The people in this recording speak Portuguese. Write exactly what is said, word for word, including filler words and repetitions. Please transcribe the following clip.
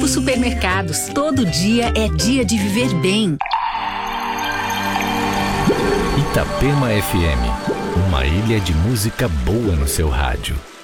Grupo Supermercados. Todo dia é dia de viver bem. Itapema F M. Uma ilha de música boa no seu rádio.